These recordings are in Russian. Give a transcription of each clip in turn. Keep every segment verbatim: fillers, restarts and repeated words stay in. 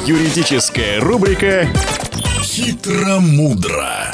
Юридическая рубрика «Хитро-мудро».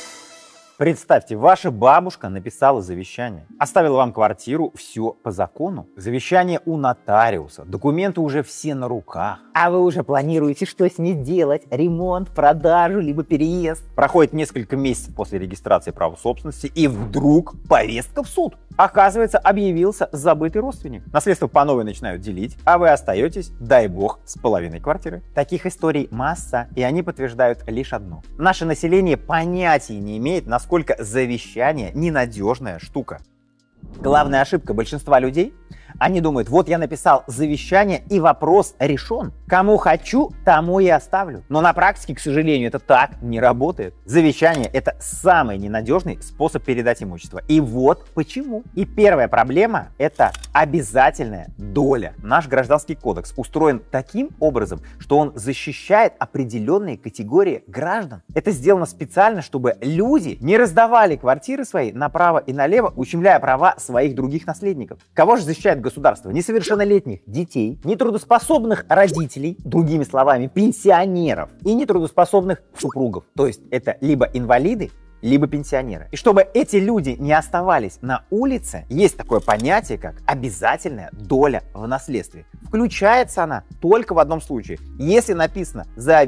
Представьте, ваша бабушка написала завещание, оставила вам квартиру, все по закону. Завещание у нотариуса, документы уже все на руках. А вы уже планируете, что с ней делать? Ремонт, продажу, либо переезд? Проходит несколько месяцев после регистрации права собственности, и вдруг повестка в суд. Оказывается, объявился забытый родственник. Наследство по новой начинают делить, а вы остаетесь, дай бог, с половиной квартиры. Таких историй масса, и они подтверждают лишь одно. Наше население понятия не имеет, насколько завещание ненадежная штука. Главная ошибка большинства людей — они думают, вот я написал завещание, и вопрос решен. Кому хочу, тому и оставлю. Но на практике, к сожалению, это так не работает. Завещание — это самый ненадежный способ передать имущество. И вот почему. И первая проблема — это обязательная доля. Наш гражданский кодекс устроен таким образом, что он защищает определенные категории граждан. Это сделано специально, чтобы люди не раздавали квартиры свои направо и налево, ущемляя права своих других наследников. Кого же защищает государство? Несовершеннолетних детей, нетрудоспособных родителей, другими словами, пенсионеров, и нетрудоспособных супругов. То есть это либо инвалиды, либо пенсионеры. И чтобы эти люди не оставались на улице, есть такое понятие, как обязательная доля в наследстве. Включается она только в одном случае, если написано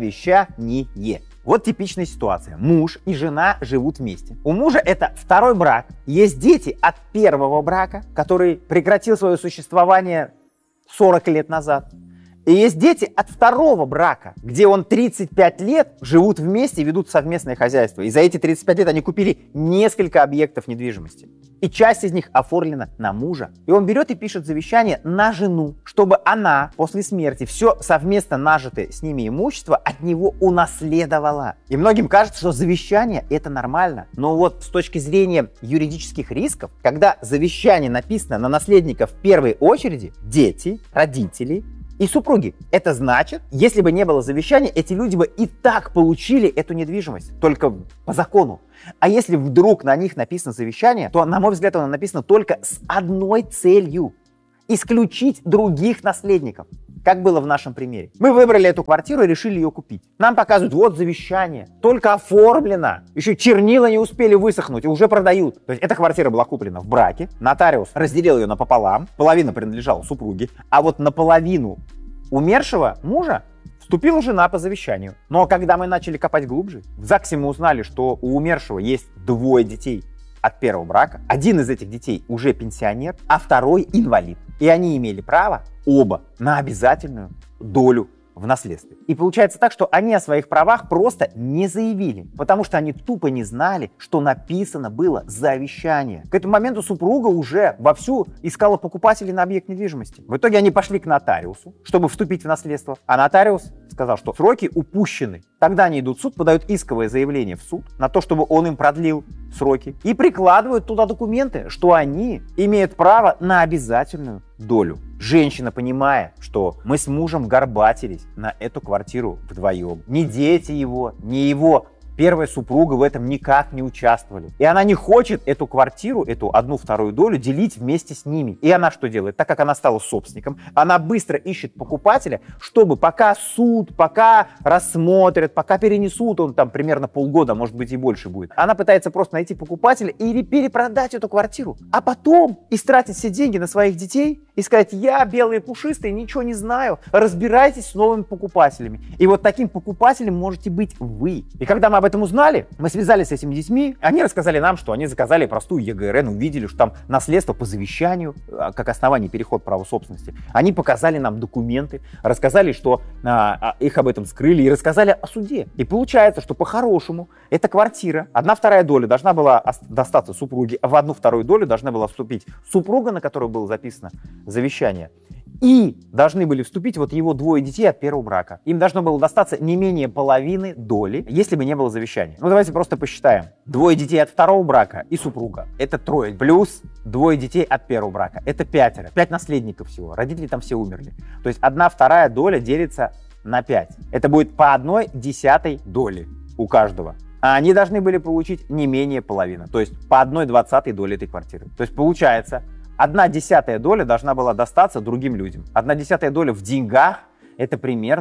завещание. Вот типичная ситуация. Муж и жена живут вместе. У мужа это второй брак. Есть дети от первого брака, который прекратил свое существование сорок лет назад. И есть дети от второго брака, где он тридцать пять лет живут вместе и ведут совместное хозяйство. И за эти тридцать пять лет они купили несколько объектов недвижимости. И часть из них оформлена на мужа. И он берет и пишет завещание на жену, чтобы она после смерти все совместно нажитое с ними имущество от него унаследовала. И многим кажется, что завещание — это нормально. Но вот с точки зрения юридических рисков, когда завещание написано на наследников в первой очереди, дети, родители и супруги. Это значит, если бы не было завещания, эти люди бы и так получили эту недвижимость, только по закону. А если вдруг на них написано завещание, то, на мой взгляд, оно написано только с одной целью — исключить других наследников. Как было в нашем примере. Мы выбрали эту квартиру и решили ее купить. Нам показывают, вот завещание, только оформлено. Еще чернила не успели высохнуть и уже продают. То есть эта квартира была куплена в браке. Нотариус разделил ее напополам. Половина принадлежала супруге. А вот наполовину умершего мужа вступила жена по завещанию. Но когда мы начали копать глубже, в ЗАГСе мы узнали, что у умершего есть двое детей от первого брака. Один из этих детей уже пенсионер, а второй инвалид. И они имели право оба на обязательную долю в наследстве. И получается так, что они о своих правах просто не заявили, потому что они тупо не знали, что написано было завещание. К этому моменту супруга уже вовсю искала покупателей на объект недвижимости. В итоге они пошли к нотариусу, чтобы вступить в наследство, а нотариус сказал, что сроки упущены. Тогда они идут в суд, подают исковое заявление в суд на то, чтобы он им продлил сроки, и прикладывают туда документы, что они имеют право на обязательную долю. Женщина, понимая, что мы с мужем горбатились на эту квартиру вдвоем, ни дети его, ни его первая супруга в этом никак не участвовали. И она не хочет эту квартиру, эту одну-вторую долю делить вместе с ними. И она что делает? Так как она стала собственником, она быстро ищет покупателя, чтобы пока суд, пока рассмотрят, пока перенесут, он там примерно полгода, может быть и больше будет. Она пытается просто найти покупателя или перепродать эту квартиру, а потом истратить все деньги на своих детей и сказать: я белый пушистый, ничего не знаю, разбирайтесь с новыми покупателями. И вот таким покупателем можете быть вы. И когда мы об этом узнали, мы связались с этими детьми, они рассказали нам, что они заказали простую ЕГРН, увидели, что там наследство по завещанию, как основание переход права собственности. Они показали нам документы, рассказали, что а, их об этом скрыли, и рассказали о суде. И получается, что по-хорошему эта квартира, одна вторая доля должна была достаться супруге, а в одну вторую долю должна была вступить супруга, на которую было записано завещание. И должны были вступить вот его двое детей от первого брака. Им должно было достаться не менее половины доли, если бы не было завещания. Ну, давайте просто посчитаем. Двое детей от второго брака и супруга — это трое. Плюс двое детей от первого брака — это пятеро. Пять наследников всего. Родители там все умерли. То есть одна вторая доля делится на пять. Это будет по одной десятой доли у каждого. А они должны были получить не менее половины. То есть по одной двадцатой доли этой квартиры. То есть получается, одна десятая доля должна была достаться другим людям. Одна десятая доля в деньгах — это примерно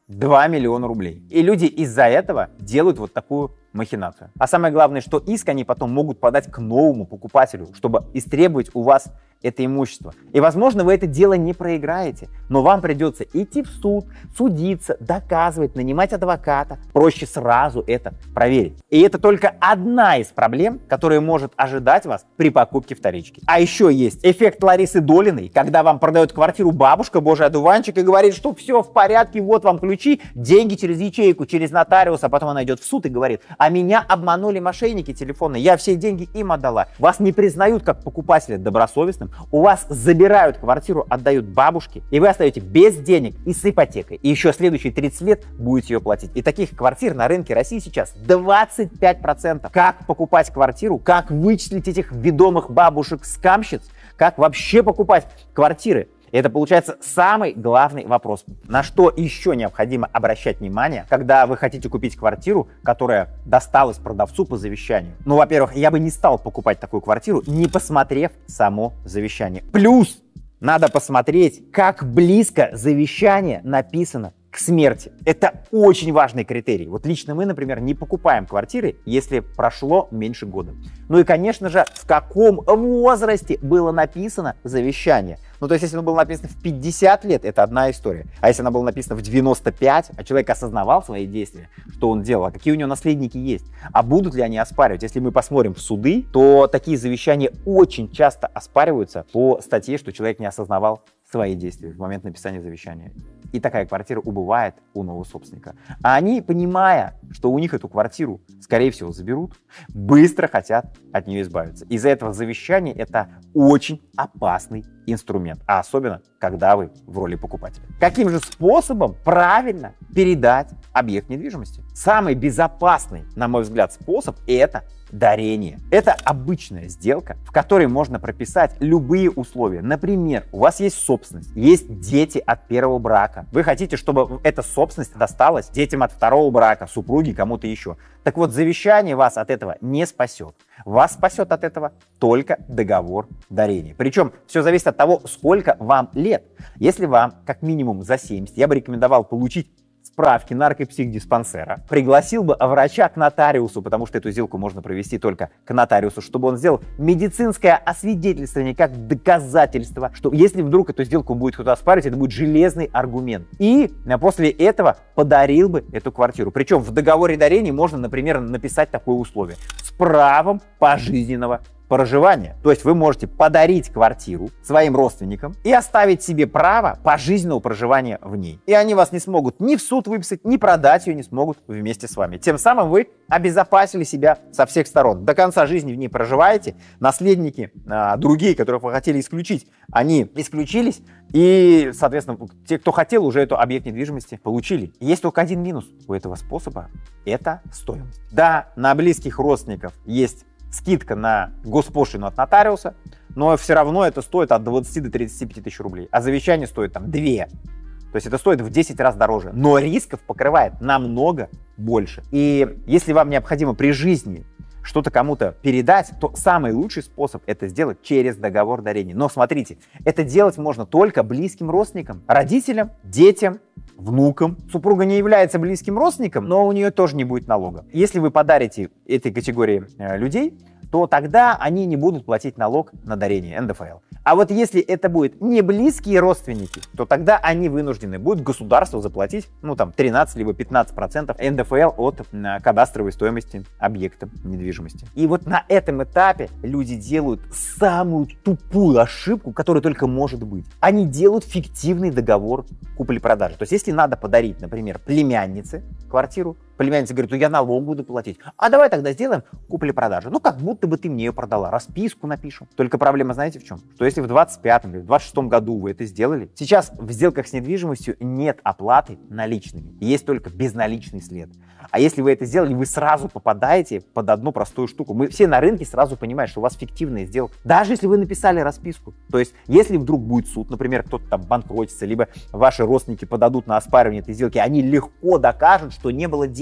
два миллиона рублей. И люди из-за этого делают вот такую махинацию. А самое главное, что иск они потом могут подать к новому покупателю, чтобы истребовать у вас это имущество. И, возможно, вы это дело не проиграете, но вам придется идти в суд, судиться, доказывать, нанимать адвоката. Проще сразу это проверить. И это только одна из проблем, которая может ожидать вас при покупке вторички. А еще есть эффект Ларисы Долиной, когда вам продает квартиру бабушка, божий одуванчик, и говорит, что все в порядке, вот вам ключи, деньги через ячейку, через нотариуса, а потом она идет в суд и говорит, а меня обманули мошенники телефонные, я все деньги им отдала. Вас не признают как покупателя добросовестным, у вас забирают квартиру, отдают бабушке, и вы остаетесь без денег и с ипотекой. И еще следующие тридцать лет будете ее платить. И таких квартир на рынке России сейчас двадцать пять процентов. Как покупать квартиру, как вычислить этих ведомых бабушек-скамщиц, как вообще покупать квартиры? Это получается самый главный вопрос. На что еще необходимо обращать внимание, когда вы хотите купить квартиру, которая досталась продавцу по завещанию? Ну, во-первых, я бы не стал покупать такую квартиру, не посмотрев само завещание. Плюс надо посмотреть, как близко завещание написано к смерти. Это очень важный критерий. Вот лично мы, например, не покупаем квартиры, если прошло меньше года. Ну и, конечно же, в каком возрасте было написано завещание. Ну, то есть, если оно было написано в пятьдесят лет, это одна история. А если оно было написано в девяносто пять, а человек осознавал свои действия, что он делал, а какие у него наследники есть, а будут ли они оспаривать? Если мы посмотрим в суды, то такие завещания очень часто оспариваются по статье, что человек не осознавал свои действия в момент написания завещания. И такая квартира убывает у нового собственника. А они, понимая, что у них эту квартиру, скорее всего, заберут, быстро хотят от нее избавиться. Из-за этого завещание — это очень опасный инструмент, а особенно, когда вы в роли покупателя. Каким же способом правильно передать объект недвижимости? Самый безопасный, на мой взгляд, способ — это дарение. Это обычная сделка, в которой можно прописать любые условия. Например, у вас есть собственность, есть дети от первого брака. Вы хотите, чтобы эта собственность досталась детям от второго брака, супруге, кому-то еще. Так вот, завещание вас от этого не спасет. Вас спасет от этого только договор дарения. Причем все зависит от того, сколько вам лет. Если вам как минимум за семьдесят, я бы рекомендовал получить справки наркопсихдиспансера, пригласил бы врача к нотариусу, потому что эту сделку можно провести только к нотариусу, чтобы он сделал медицинское освидетельствование как доказательство, что если вдруг эту сделку будет кто-то оспаривать, это будет железный аргумент. И после этого подарил бы эту квартиру. Причем в договоре дарения можно, например, написать такое условие: с правом пожизненного проживания. То есть вы можете подарить квартиру своим родственникам и оставить себе право пожизненного проживания в ней. И они вас не смогут ни в суд выписать, ни продать ее не смогут вместе с вами. Тем самым вы обезопасили себя со всех сторон. До конца жизни в ней проживаете. Наследники, а, другие, которых вы хотели исключить, они исключились. И, соответственно, те, кто хотел, уже эту объект недвижимости получили. Есть только один минус у этого способа – это стоимость. Да, на близких родственников есть скидка на госпошлину от нотариуса, но все равно это стоит от двадцати до тридцати пяти тысяч рублей, а завещание стоит там две. То есть это стоит в десять раз дороже, но рисков покрывает намного больше. И если вам необходимо при жизни что-то кому-то передать, то самый лучший способ это сделать через договор дарения. Но смотрите, это делать можно только близким родственникам, родителям, детям, внукам. Супруга не является близким родственником, но у нее тоже не будет налога. Если вы подарите этой категории э, людей, то тогда они не будут платить налог на дарение, эн дэ эф эл. А вот если это будут не близкие родственники, то тогда они вынуждены будут государству заплатить, ну там, тринадцать либо пятнадцать процентов эн дэ эф эл от а, кадастровой стоимости объекта недвижимости. И вот на этом этапе люди делают самую тупую ошибку, которая только может быть. Они делают фиктивный договор купли-продажи. То есть если надо подарить, например, племяннице квартиру, племянница говорит: ну я налог буду платить. А давай тогда сделаем купли-продажи. Ну как будто бы ты мне ее продала. Расписку напишем. Только проблема знаете в чем? Что если в двадцать пятом или в двадцать шестом году вы это сделали, сейчас в сделках с недвижимостью нет оплаты наличными. Есть только безналичный след. А если вы это сделали, вы сразу попадаете под одну простую штуку. Мы все на рынке сразу понимают, что у вас фиктивная сделка. Даже если вы написали расписку. То есть если вдруг будет суд, например, кто-то там банкротится, либо ваши родственники подадут на оспаривание этой сделки, они легко докажут, что не было денег.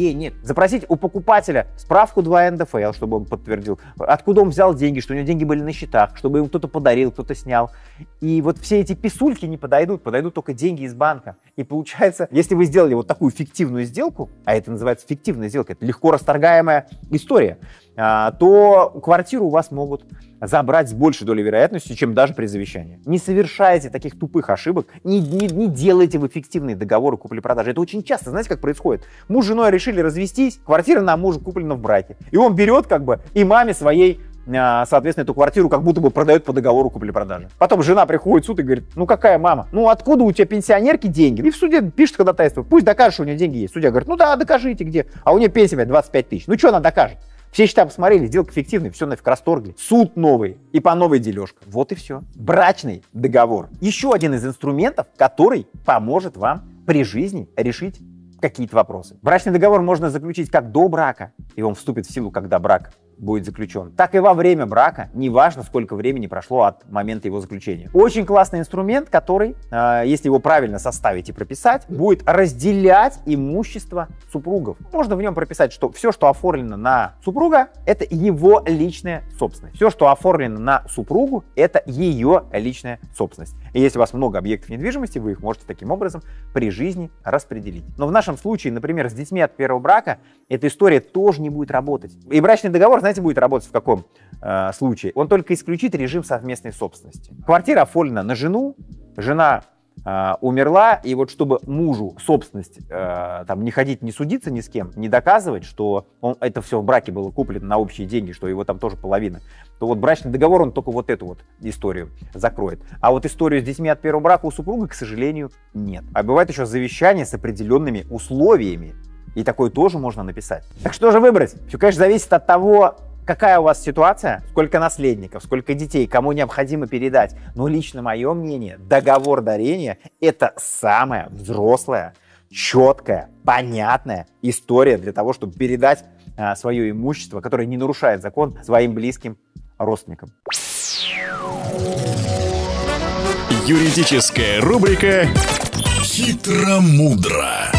денег. Запросить у покупателя справку два эн дэ эф эл, чтобы он подтвердил, откуда он взял деньги, что у него деньги были на счетах, чтобы ему кто-то подарил, кто-то снял. И вот все эти писульки не подойдут, подойдут только деньги из банка. И получается, если вы сделали вот такую фиктивную сделку, а это называется фиктивная сделка, это легко расторгаемая история, то квартиру у вас могут забрать с большей долей вероятности, чем даже при завещании. Не совершайте таких тупых ошибок, не, не, не делайте вы фиктивные договоры купли-продажи. Это очень часто, знаете, как происходит? Муж с женой решили развестись, квартира на мужа куплена в браке. И он берет как бы и маме своей, соответственно, эту квартиру как будто бы продает по договору купли-продажи. Потом жена приходит в суд и говорит: ну какая мама? Ну откуда у тебя пенсионерки деньги? И в суде пишет ходатайство. Пусть докажет, что у нее деньги есть. Судья говорит: ну да, докажите где. А у нее пенсия двадцать пять тысяч. Ну что она докажет? Все счета посмотрели, сделка фиктивная, все нафиг расторгли. Суд новый и по новой дележка. Вот и все. Брачный договор. Еще один из инструментов, который поможет вам при жизни решить какие-то вопросы. Брачный договор можно заключить как до брака, и он вступит в силу, когда брак будет заключен, так и во время брака, неважно, сколько времени прошло от момента его заключения. Очень классный инструмент, который, э, если его правильно составить и прописать, будет разделять имущество супругов. Можно в нем прописать, что все, что оформлено на супруга, это его личная собственность. Все, что оформлено на супругу, это ее личная собственность. И если у вас много объектов недвижимости, вы их можете таким образом при жизни распределить. Но в нашем случае, например, с детьми от первого брака, эта история тоже не будет работать. И брачный договор, знаете, будет работать в каком э, случае? Он только исключит режим совместной собственности. Квартира оформлена на жену, жена э, умерла, и вот чтобы мужу собственность э, там, не ходить, не судиться ни с кем, не доказывать, что он, это все в браке было куплено на общие деньги, что его там тоже половина, то вот брачный договор, он только вот эту вот историю закроет. А вот историю с детьми от первого брака у супруга, к сожалению, нет. А бывает еще завещание с определенными условиями, и такое тоже можно написать. Так что же выбрать? Все, конечно, зависит от того, какая у вас ситуация, сколько наследников, сколько детей, кому необходимо передать. Но лично мое мнение, договор дарения – это самая взрослая, четкая, понятная история для того, чтобы передать а, свое имущество, которое не нарушает закон, своим близким родственникам. Юридическая рубрика «Хитро-мудро».